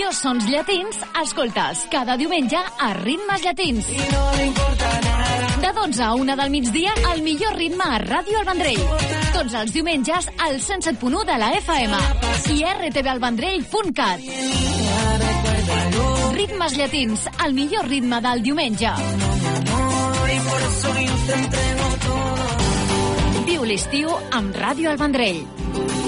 millors sons llatins, escoltes cada diumenge a Ritmes Llatins. De 12 a 1 del migdia, el millor ritme a Ràdio El Vendrell. Tots els diumenges al 107.1 de la FM i rtvalvendrell.cat. Ritmes Llatins, el millor ritme del diumenge. Viu l'estiu amb Ràdio El Vendrell.